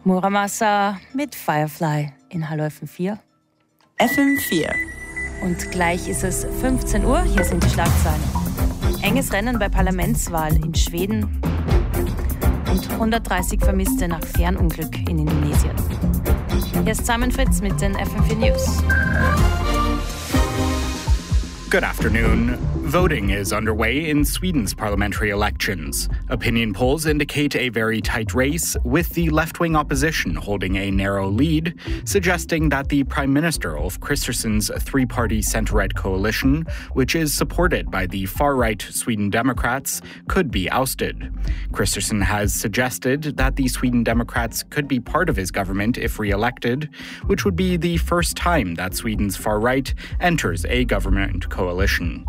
Muramasa mit Firefly in Hallo FM4. FM4. Und gleich ist es 15 Uhr, hier sind die Schlagzeilen. Enges Rennen bei Parlamentswahl in Schweden und 130 Vermisste nach Fernunglück in Indonesien. Hier ist Simon Fritz mit den FM4 News. Good afternoon. Voting is underway in Sweden's parliamentary elections. Opinion polls indicate a very tight race, with the left-wing opposition holding a narrow lead, suggesting that the Prime Minister Ulf Kristersson's three-party centre-right coalition, which is supported by the far-right Sweden Democrats, could be ousted. Kristersson has suggested that the Sweden Democrats could be part of his government if re-elected, which would be the first time that Sweden's far-right enters a government coalition.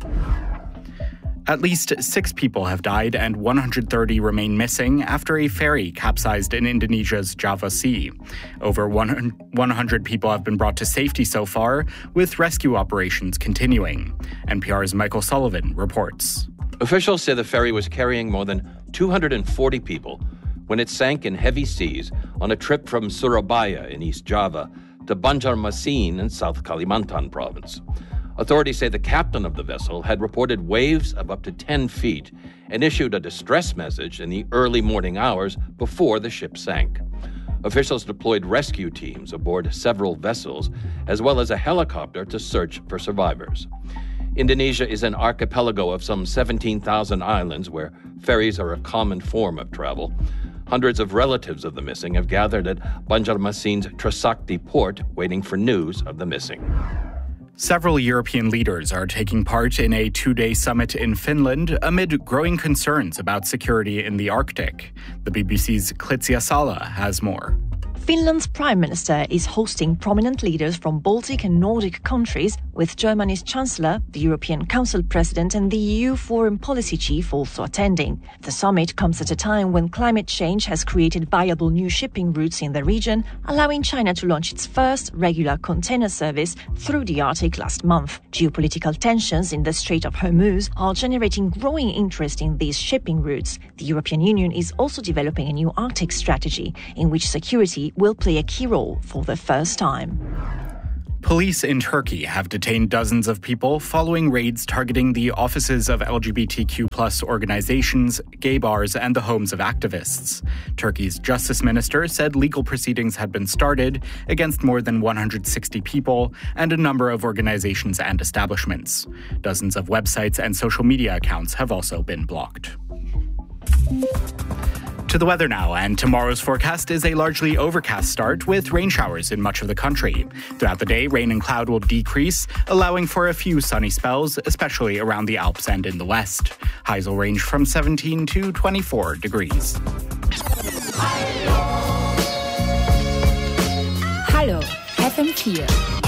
At least 6 people have died and 130 remain missing after a ferry capsized in Indonesia's Java Sea. Over 100 people have been brought to safety so far, with rescue operations continuing. NPR's Michael Sullivan reports. Officials say the ferry was carrying more than 240 people when it sank in heavy seas on a trip from Surabaya in East Java to Banjarmasin in South Kalimantan province. Authorities say the captain of the vessel had reported waves of up to 10 feet and issued a distress message in the early morning hours before the ship sank. Officials deployed rescue teams aboard several vessels, as well as a helicopter to search for survivors. Indonesia is an archipelago of some 17,000 islands where ferries are a common form of travel. Hundreds of relatives of the missing have gathered at Banjarmasin's Trisakti port, waiting for news of the missing. Several European leaders are taking part in a 2-day summit in Finland amid growing concerns about security in the Arctic. The BBC's Klitsia Sala has more. Finland's Prime Minister is hosting prominent leaders from Baltic and Nordic countries, with Germany's Chancellor, the European Council President and the EU Foreign Policy Chief also attending. The summit comes at a time when climate change has created viable new shipping routes in the region, allowing China to launch its first regular container service through the Arctic last month. Geopolitical tensions in the Strait of Hormuz are generating growing interest in these shipping routes. The European Union is also developing a new Arctic strategy in which security will play a key role for the first time. Police in Turkey have detained dozens of people following raids targeting the offices of LGBTQ+ organizations, gay bars, and the homes of activists. Turkey's justice minister said legal proceedings had been started against more than 160 people and a number of organizations and establishments. Dozens of websites and social media accounts have also been blocked. To the weather now, and tomorrow's forecast is a largely overcast start with rain showers in much of the country. Throughout the day, rain and cloud will decrease, allowing for a few sunny spells, especially around the Alps and in the west. Highs will range from 17 to 24 degrees. Hallo, FM4.